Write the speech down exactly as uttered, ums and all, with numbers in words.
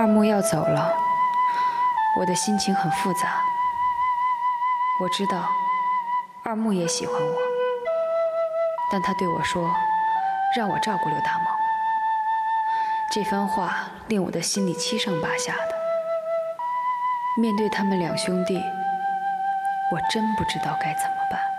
二木要走了，我的心情很复杂。我知道二木也喜欢我，但他对我说让我照顾刘大猛。这番话令我的心里七上八下的。面对他们两兄弟，我真不知道该怎么办。